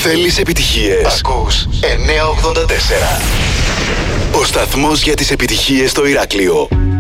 Θέλεις επιτυχίες? Ακούς 984. Ο σταθμός για τις επιτυχίες στο Ηράκλειο.